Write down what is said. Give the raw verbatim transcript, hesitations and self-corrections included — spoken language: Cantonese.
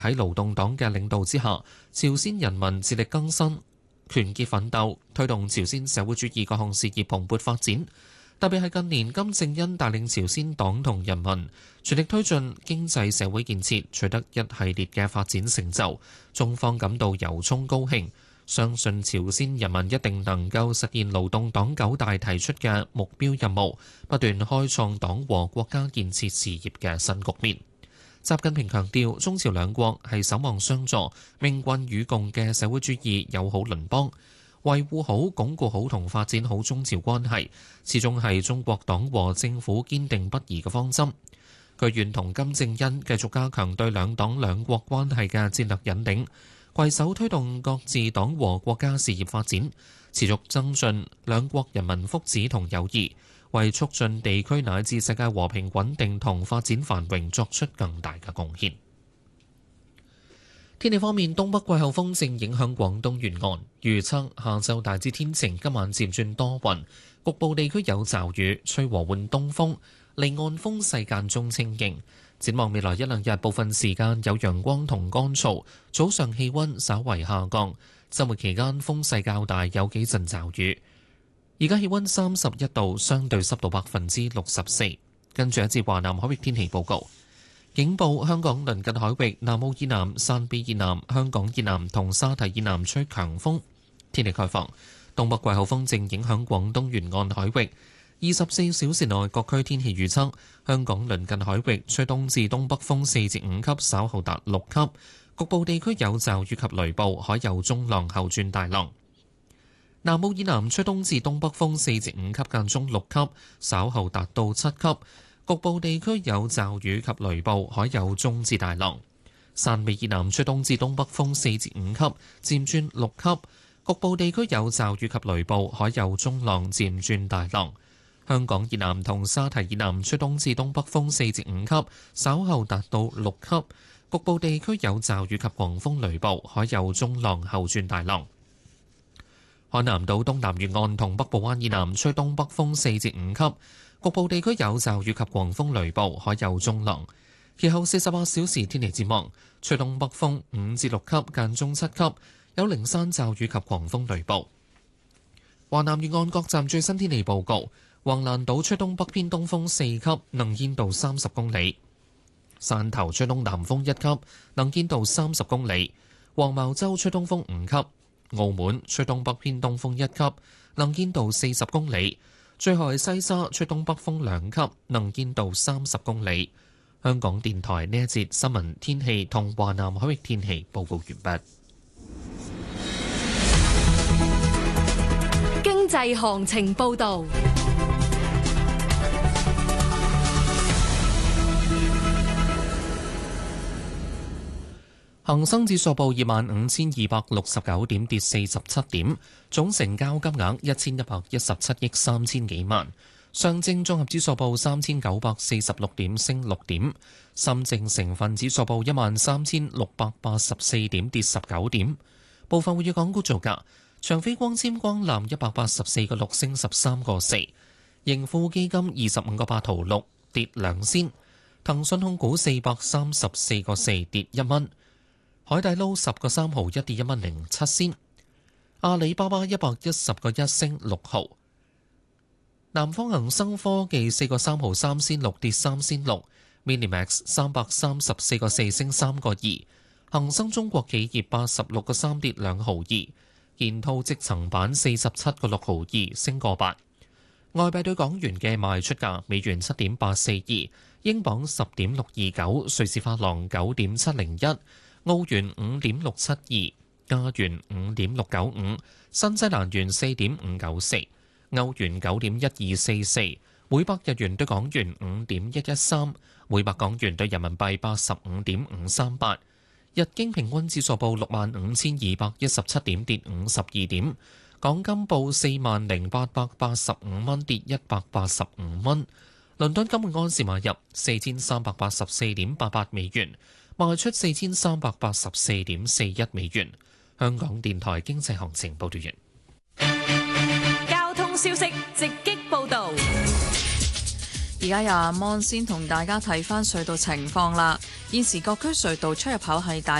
喺勞動黨嘅領導之下，朝鮮人民自力更生，團結奮鬥，推動朝鮮社會主義各項事業蓬勃發展。特別係近年金正恩帶領朝鮮黨同人民全力推進經濟社會建設，取得一系列嘅發展成就，中方感到由衷高興，相信朝鮮人民一定能夠實現勞動黨九大提出嘅目標任務，不斷開創黨和國家建設事業嘅新局面。習近平強調，中朝兩國係守望相助、命運與共嘅社會主義友好鄰邦，維護好、鞏固好同發展好中朝關係，始終係中國黨和政府堅定不移嘅方針。佢願同金正恩繼續加強對兩黨兩國關係嘅戰略引領，攜手推動各自黨和國家事業發展，持續增進兩國人民福祉同友誼，為促進地區乃至世界和平穩定同發展繁榮作出更大嘅貢獻。天氣方面，東北季候風正影響廣東沿岸，預測下晝大致天晴，今晚漸轉多雲，局部地區有驟雨，吹和緩東風，離岸風勢間中清勁。展望未來一兩日，部分時間有陽光同乾燥，早上氣溫稍為下降，週末期間風勢較大，有幾陣驟雨。而家氣溫三十一度，相對濕度百分之六十四。跟住一節華南海域天氣報告。警報：香港鄰近海域南澳以南、汕尾以南、香港以南同沙堤以南吹強風。天氣概況：東北季候風正影響廣東沿岸海域。二十四小時內各區天氣預測：香港鄰近海域吹東至東北風四至五級，稍後達六級。局部地區有驟雨及雷暴，海有中浪後轉大浪。南澳以南吹東至東北風四至五級，間中六級，稍後達到七級。局部地區有驟雨及雷暴，海有中至大浪。汕尾以南吹東至東北風四至五級，漸轉六級。局部地區有驟雨及雷暴，海有中浪，漸轉大浪。香港以南同沙堤以南吹東至東北風四至五級，稍後達到六級。局部地區有驟雨及狂風雷暴，海有中浪後轉大浪。海南島東南沿岸同北部灣以南吹東北風四至五級，局部地區有驟雨及狂風雷暴，海有中浪。其後四十八小時天氣展望，吹東北風五至六級，間中七級，有零散驟雨及狂風雷暴。華南沿岸各站最新天氣報告：橫瀾島吹東北偏東風四級，能見度三十公里；汕頭吹東南風一級，能見度三十公里；黃茅洲吹東風五級。澳門吹東北偏東風一級，能見度四十公里；最後係西沙吹東北風兩級，能見度三十公里。香港電台呢一節新聞天氣同華南海域天氣報告完畢。 經濟行情報導。 恒生指數報二萬五千二百六十九點，跌四十七點，總成交金額一千一百一十七億三千幾萬。上證綜合指數報三千九百四十六點，升六點。深證成分指數報一萬三千六百八十四點，跌十九點。部分活躍港股造價：長飛光纖光纜一百八十四個六，升十三個四；盈富基金二十五個八毫六，跌兩仙；騰訊控股四百三十四個四，跌一蚊。海底撈十個三毫一，跌一蚊零七仙。阿里巴巴一百一十個一，升六毫。南方恒生科技四個三毫三仙六，跌三仙六。Minimax 三百三十四個四，升三個二。恒生中國企業八十六個三，跌兩毫二。建滔積層板四十七個六毫二，升個八。外幣對港元嘅賣出價：美元七點八四二，英鎊十點六二九，瑞士法郎九點七零一。澳元五點六七二，加元五點六九五，新西蘭元四點五九四，歐元九點一二四四，每百日元對港元五點一一三，每百港元對人民幣八十五點五三八。日經平均指數報六萬五千二百一十七點，跌五十二點。港金報四萬零八百八十五蚊，跌一百八十五蚊。倫敦金每盎司買入四千三百八十四點八八美元。賣出四千三百八十四點四一美元。香港電台經濟行情報道完。 交通消息直擊報導。 而家由阿 Mon 先同大家睇翻隧道情況啦。現時各區隧道出入口係大